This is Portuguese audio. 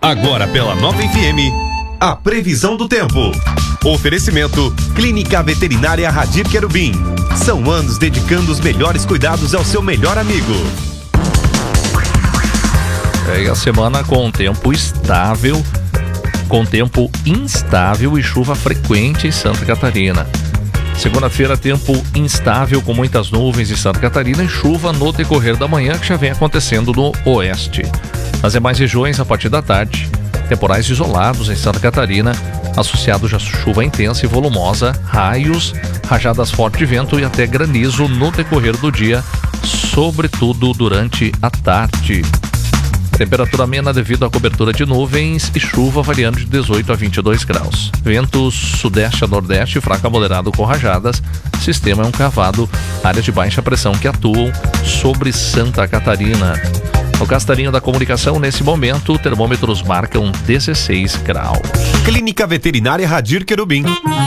Agora pela Nova FM, a previsão do tempo. Oferecimento Clínica Veterinária Radir Querubim. São anos dedicando os melhores cuidados ao seu melhor amigo. E a semana com tempo estável, com tempo instável e chuva frequente em Santa Catarina. Segunda-feira, tempo instável com muitas nuvens em Santa Catarina e chuva no decorrer da manhã, que já vem acontecendo no oeste. Nas demais regiões, a partir da tarde, temporais isolados em Santa Catarina, associados a chuva intensa e volumosa, raios, rajadas fortes de vento e até granizo no decorrer do dia, sobretudo durante a tarde. Temperatura amena devido à cobertura de nuvens e chuva variando de 18 a 22 graus. Ventos sudeste a nordeste, fraco a moderado com rajadas. Sistema é um cavado, áreas de baixa pressão que atuam sobre Santa Catarina. No Castelinho da Comunicação, nesse momento, termômetros marcam 16 graus. Clínica Veterinária Radir Querubim.